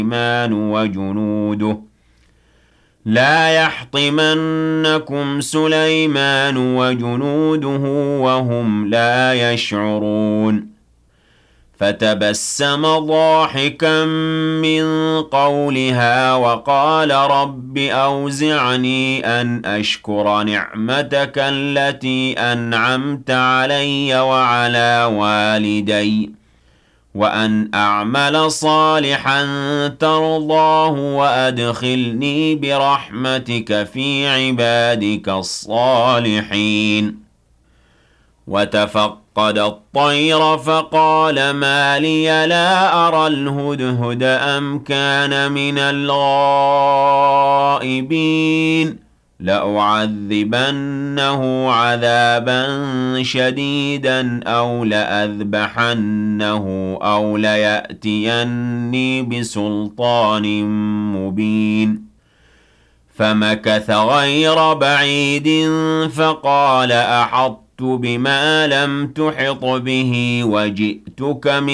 سليمان وجنوده لا يحطمنكم سليمان وجنوده وهم لا يشعرون فتبسم ضاحكا من قولها وقال رب أوزعني أن أشكر نعمتك التي أنعمت علي وعلى والدي وأن أعمل صالحا ترضاه وأدخلني برحمتك في عبادك الصالحين وتفقد الطير فقال ما لي لا أرى الهدهد أم كان من الغائبين لأعذبنه عذابا شديدا أو لأذبحنه أو ليأتيني بسلطان مبين فمكث غير بعيد فقال أحطت بما لم تحط به وجئتك من